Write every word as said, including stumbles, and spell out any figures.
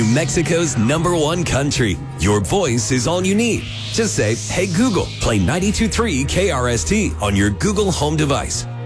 New Mexico's number one country. Your voice is all you need. Just say, hey Google, play ninety-two point three K R S T on your Google Home device.